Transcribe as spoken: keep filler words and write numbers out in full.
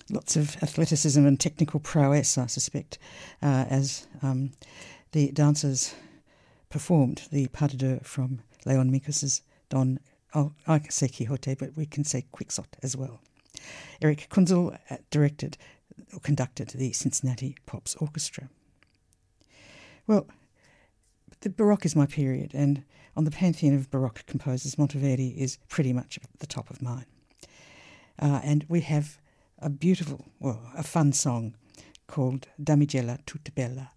lots of athleticism and technical prowess, I suspect, uh, as um, the dancers performed the pas de deux from Leon Mikos's Don, oh, I can say Quixote, but we can say Quixote as well. Eric Kunzel directed or conducted the Cincinnati Pops Orchestra. Well, the Baroque is my period, and on the pantheon of Baroque composers, Monteverdi is pretty much at the top of mine. Uh, and we have a beautiful, well, a fun song called Damigella tutta bella,